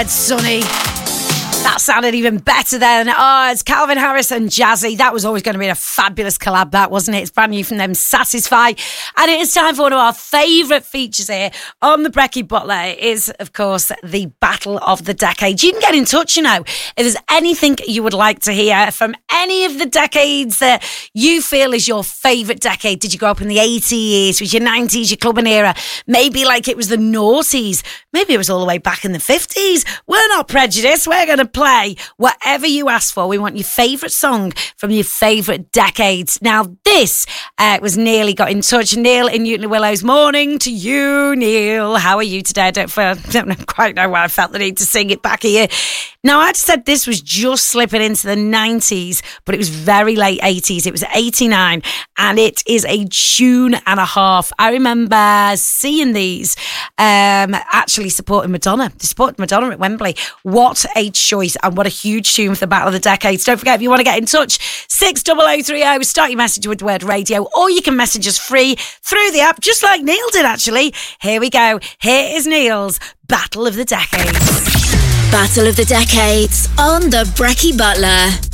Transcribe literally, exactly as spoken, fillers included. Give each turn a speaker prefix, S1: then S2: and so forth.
S1: It's Sunny. That sounded even better then. Oh, it's Calvin Harris and Jazzy. That was always going to be a fabulous collab, that, wasn't it? It's brand new from them, Satisfy. And it is time for one of our favourite features here on the Brekkie Butler. It is, of course, the Battle of the Decades. You can get in touch, you know, if there's anything you would like to hear from any of the decades that you feel is your favourite decade. Did you grow up in the eighties? Was your nineties, your clubbing era? Maybe like it was the noughties. Maybe it was all the way back in the fifties. We're not prejudiced. We're going to play whatever you ask for. We want your favourite song from your favourite decades. Now, this uh, was Neil. He got in touch. Neil in Newton Willows. Morning to you, Neil. How are you today? I don't, feel, don't quite know why I felt the need to sing it back here. Now, I'd said this was just slipping into the nineties, but it was very late eighties. It was eighty-nine, and it is a tune and a half. I remember seeing these, um, actually supporting Madonna. They supported Madonna at Wembley. What a choice, and what a huge tune for the Battle of the Decades. Don't forget, if you want to get in touch, six double oh three oh, start your message with the word radio, or you can message us free through the app, just like Neil did, actually. Here we go. Here is Neil's Battle of the Decades.
S2: Battle of the Decades on the Brekkie Butler.